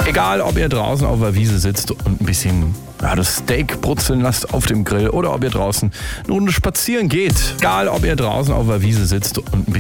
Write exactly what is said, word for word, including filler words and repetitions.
Egal, ob ihr draußen auf der Wiese sitzt und ein bisschen ja, das Steak brutzeln lasst auf dem Grill oder ob ihr draußen eine Runde spazieren geht. Egal, ob ihr draußen auf der Wiese sitzt und ein bisschen